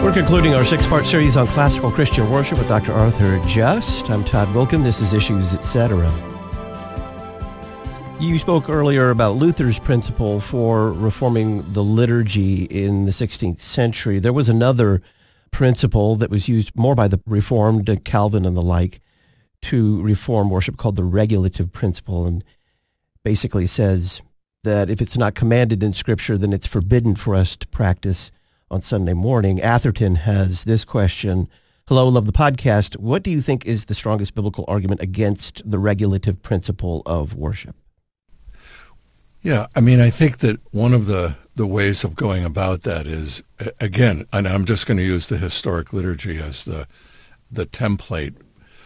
We're concluding our six-part series on classical Christian worship with Dr. Arthur Just. I'm Todd Wilken. This is Issues, Etc. You spoke earlier about Luther's principle for reforming the liturgy in the 16th century. There was another principle that was used more by the Reformed, Calvin and the like, to reform worship called the regulative principle, and basically says that if it's not commanded in Scripture, then it's forbidden for us to practice on Sunday morning. Atherton has this question. Hello, love the podcast. What do you think is the strongest biblical argument against the regulative principle of worship? Yeah, I mean, I think that one of the ways of going about that is, again, and I'm just going to use the historic liturgy as the template.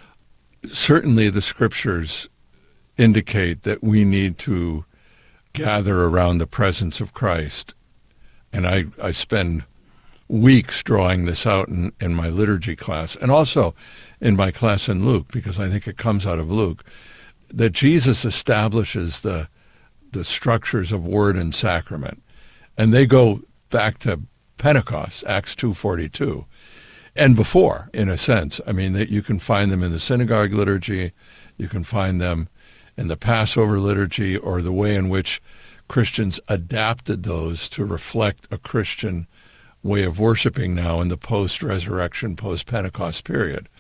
Certainly the Scriptures indicate that we need to gather around the presence of Christ. And I spend weeks drawing this out in my liturgy class, and also in my class in Luke, because I think it comes out of Luke, that Jesus establishes the structures of word and sacrament. And they go back to Pentecost, Acts 2:42, and before, in a sense. I mean, that you can find them in the synagogue liturgy, you can find them in the Passover liturgy, or the way in which Christians adapted those to reflect a Christian way of worshiping now in the post-resurrection, post-Pentecost period.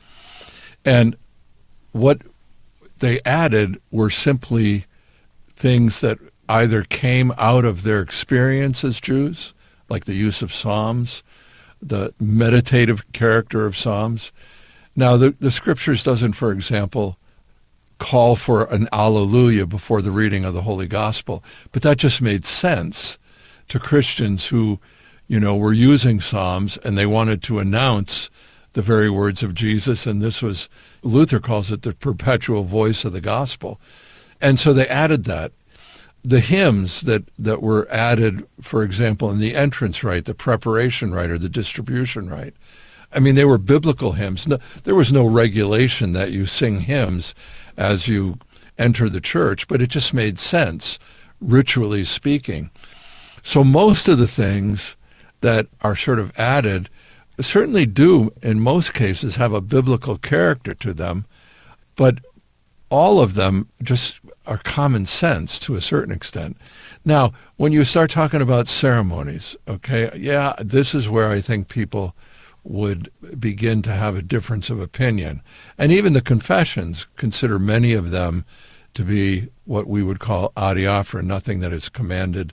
And what they added were simply things that either came out of their experience as Jews, like the use of Psalms, the meditative character of Psalms. Now, the Scriptures doesn't, for example, call for an Alleluia before the reading of the Holy Gospel, but that just made sense to Christians who, were using Psalms, and they wanted to announce the very words of Jesus, and this was, Luther calls it the perpetual voice of the gospel. And so they added that. The hymns that were added, for example, in the entrance rite, the preparation rite, or the distribution rite, I mean, they were biblical hymns. No, there was no regulation that you sing hymns as you enter the church, but it just made sense, ritually speaking. So most of the things that are sort of added certainly do, in most cases, have a biblical character to them, but all of them just are common sense to a certain extent. Now, when you start talking about ceremonies, okay, yeah, this is where I think people would begin to have a difference of opinion. And even the confessions consider many of them to be what we would call adiaphora, nothing that is commanded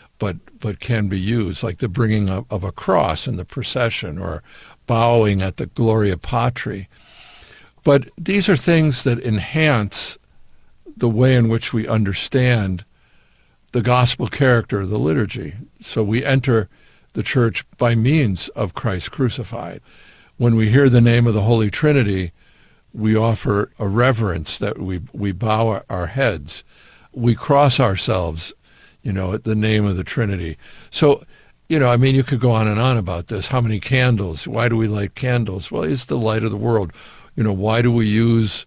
but can be used, like the bringing of a cross in the procession, or bowing at the Gloria Patri. But these are things that enhance the way in which we understand the gospel character of the liturgy. So we enter the church by means of Christ crucified. When we hear the name of the Holy Trinity, we offer a reverence that we bow our heads. We cross ourselves, at the name of the Trinity. So, I mean, you could go on and on about this. How many candles? Why do we light candles? Well, it's the light of the world. Why do we use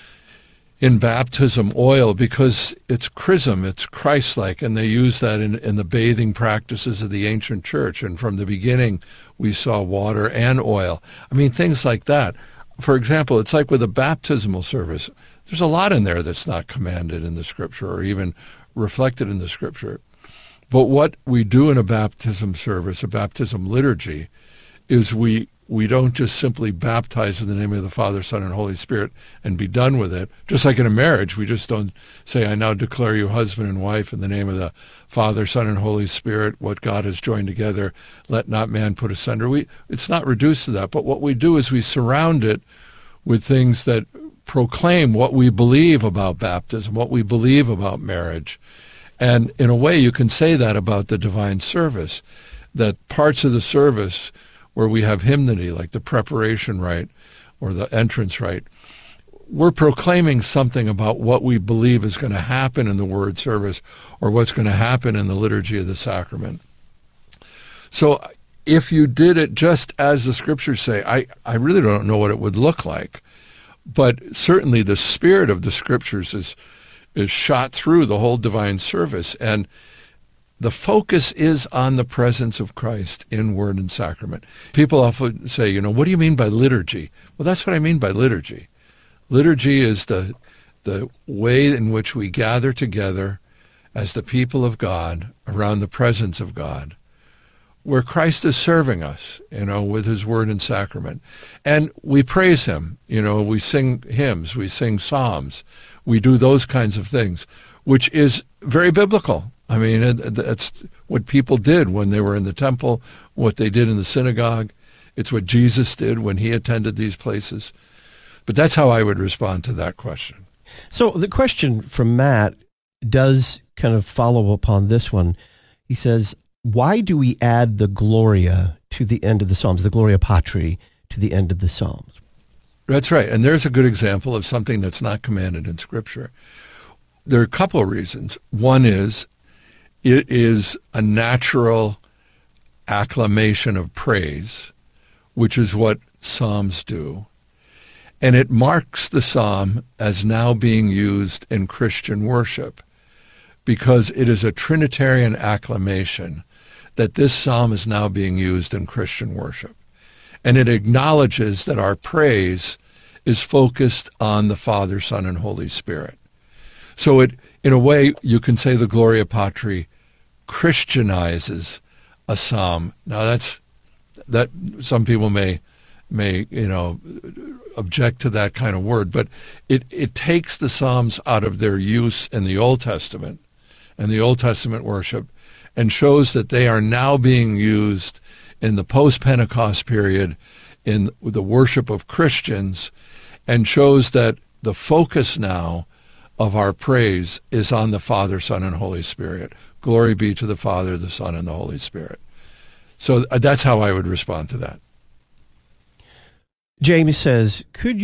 in baptism oil? Because it's chrism, it's Christ-like, and they use that in the bathing practices of the ancient church. And from the beginning, we saw water and oil. I mean, things like that. For example, it's like with a baptismal service. There's a lot in there that's not commanded in the Scripture or even reflected in the Scripture. But what we do in a baptism service, a baptism liturgy, is we don't just simply baptize in the name of the Father, Son, and Holy Spirit and be done with it. Just like in a marriage, we just don't say, I now declare you husband and wife in the name of the Father, Son, and Holy Spirit. What God has joined together, let not man put asunder. It's not reduced to that. But what we do is we surround it with things that proclaim what we believe about baptism, what we believe about marriage. And in a way, you can say that about the divine service, that parts of the service where we have hymnody, like the preparation rite or the entrance rite, we're proclaiming something about what we believe is going to happen in the word service or what's going to happen in the liturgy of the sacrament. So if you did it just as the Scriptures say, I really don't know what it would look like. But certainly the spirit of the Scriptures is shot through the whole divine service. And the focus is on the presence of Christ in word and sacrament. People often say, what do you mean by liturgy? Well, that's what I mean by liturgy. Liturgy is the way in which we gather together as the people of God around the presence of God, where Christ is serving us, with his word and sacrament. And we praise him. We sing hymns, we sing psalms, we do those kinds of things, which is very biblical. I mean, that's what people did when they were in the temple, what they did in the synagogue. It's what Jesus did when he attended these places. But that's how I would respond to that question. So the question from Matt does kind of follow upon this one. He says, why do we add the Gloria to the end of the Psalms, the Gloria Patri to the end of the Psalms? That's right. And there's a good example of something that's not commanded in Scripture. There are a couple of reasons. One is it is a natural acclamation of praise, which is what Psalms do. And it marks the Psalm as now being used in Christian worship because it is a Trinitarian acclamation that this Psalm is now being used in Christian worship. And it acknowledges that our praise is focused on the Father, Son, and Holy Spirit. So it, in a way, you can say the Gloria Patri Christianizes a Psalm. Now that some people may object to that kind of word, but it takes the Psalms out of their use in the Old Testament and the Old Testament worship and shows that they are now being used in the post-Pentecost period in the worship of Christians, and shows that the focus now of our praise is on the Father, Son, and Holy Spirit. Glory be to the Father, the Son, and the Holy Spirit. So that's how I would respond to that. James says, could